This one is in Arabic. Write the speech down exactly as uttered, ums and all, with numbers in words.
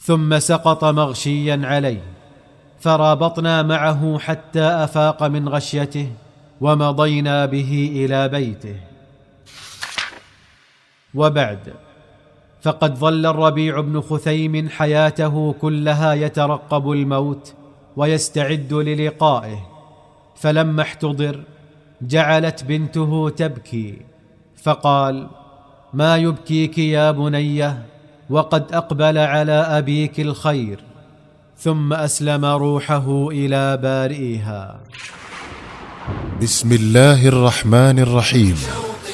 ثم سقط مغشيا عليه، فرابطنا معه حتى أفاق من غشيته، ومضينا به إلى بيته. وبعد، فقد ظل الربيع بن خثيم حياته كلها يترقب الموت ويستعد للقائه، فلما احتضر جعلت بنته تبكي، فقال: ما يبكيك يا بنيه، وقد أقبل على أبيك الخير. ثم أسلم روحه إلى بارئها. بسم الله الرحمن الرحيم.